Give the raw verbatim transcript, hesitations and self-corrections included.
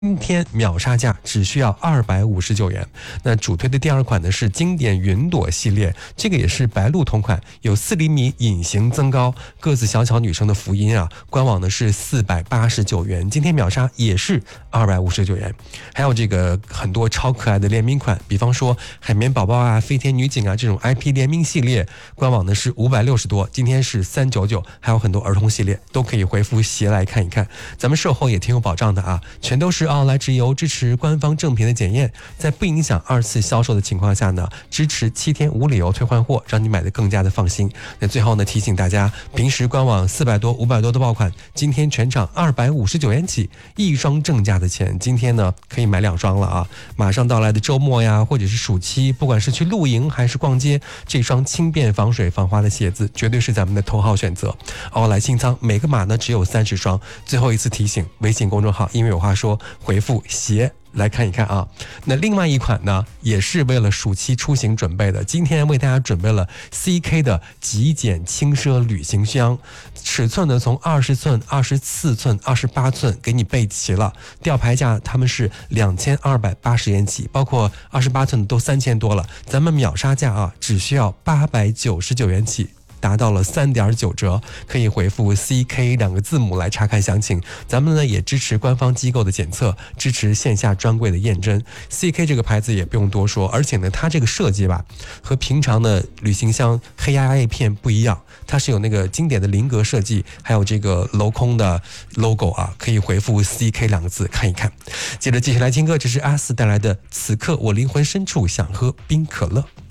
今天秒杀价只需要二百五十九元。那主推的第二款呢是经典云朵系列，这个也是白鹿同款，有四厘米隐形增高，个子小巧女生的福音啊，官网呢是四百八十九元，今天秒杀也是二百五十九元。还有这个很多超可爱的联名款，比方说海绵宝宝啊、飞天女警啊这种 I P 联名系列，官网呢是五百六十多，今天是三百九十九，还有很多儿童系列都可以回复鞋来看一看。咱们售后也挺有保障的啊，全都是奥莱直邮，支持官方正品的检验，在不影响二次销售的情况下呢，支持七天无理由退换货，让你买得更加的放心。那最后呢，提醒大家，平时官网四百多、五百多的爆款，今天全场二百五十九元起，一双正价的钱，今天呢可以买两双了啊！马上到来的周末呀，或者是暑期，不管是去露营还是逛街，这双轻便、防水、防滑的鞋子，绝对是咱们的头号选择。奥莱新仓每个码呢只有三十双，最后一次提醒，微信公众号因为有话说，回复鞋来看一看啊。那另外一款呢，也是为了暑期出行准备的，今天为大家准备了 C K 的极简轻奢旅行箱，尺寸呢从二十寸、二十四寸、二十八寸给你备齐了，吊牌价他们是两千二百八十元起，包括二十八寸都三千多了，咱们秒杀价啊，只需要八百九十九元起，达到了 三点九折，可以回复 C K 两个字母来查看详情。咱们呢也支持官方机构的检测，支持线下专柜的验证。C K 这个牌子也不用多说，而且呢它这个设计吧，和平常的旅行箱黑压压一片不一样，它是有那个经典的菱格设计，还有这个镂空的 logo 啊，可以回复 C K 两个字看一看。接着继续来听歌，这是阿四带来的《此刻我灵魂深处想喝冰可乐》。